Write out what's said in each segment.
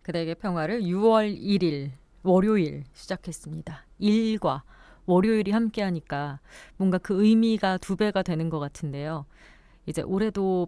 그대에게 평화를 6월 1일 월요일 시작했습니다. 일과 월요일이 함께하니까 뭔가 그 의미가 두 배가 되는 것 같은데요. 이제 올해도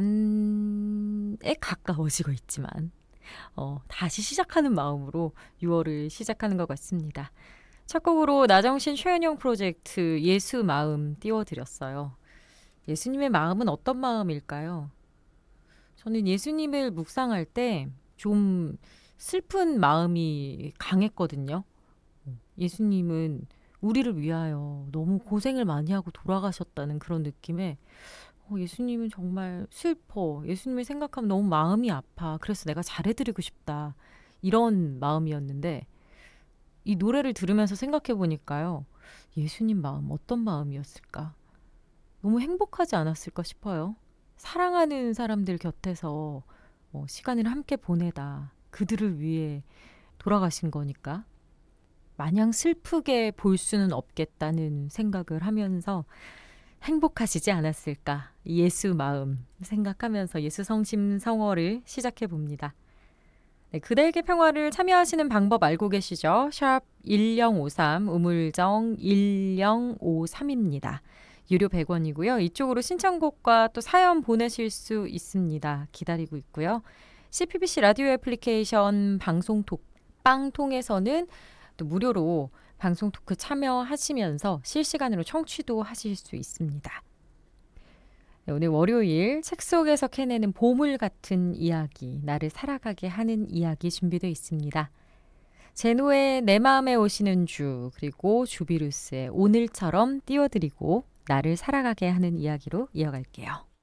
반에 가까워지고 있지만 다시 시작하는 마음으로 6월을 시작하는 것 같습니다. 첫 곡으로 나정신 최은영 프로젝트 예수 마음 띄워드렸어요. 예수님의 마음은 어떤 마음일까요? 저는 예수님을 묵상할 때 좀 슬픈 마음이 강했거든요. 예수님은 우리를 위하여 너무 고생을 많이 하고 돌아가셨다는 그런 느낌에 예수님은 정말 슬퍼. 예수님을 생각하면 너무 마음이 아파. 그래서 내가 잘해드리고 싶다. 이런 마음이었는데 이 노래를 들으면서 생각해 보니까요. 예수님 마음 어떤 마음이었을까? 너무 행복하지 않았을까 싶어요. 사랑하는 사람들 곁에서 시간을 함께 보내다. 그들을 위해 돌아가신 거니까 마냥 슬프게 볼 수는 없겠다는 생각을 하면서 행복하시지 않았을까? 예수 마음 생각하면서 예수 성심 성월을 시작해 봅니다. 네, 그대에게 평화를 참여하시는 방법 알고 계시죠? 샵 1053 우물정 1053입니다. 유료 100원이고요. 이쪽으로 신청곡과 또 사연 보내실 수 있습니다. 기다리고 있고요. CPBC 라디오 애플리케이션 방송톡빵 통해서는 또 무료로 방송 토크 참여하시면서 실시간으로 청취도 하실 수 있습니다. 네, 오늘 월요일 책 속에서 캐내는 보물 같은 이야기, 나를 살아가게 하는 이야기 준비되어 있습니다. 제노의 내 마음에 오시는 주, 그리고 주비루스의 오늘처럼 띄워드리고 나를 살아가게 하는 이야기로 이어갈게요.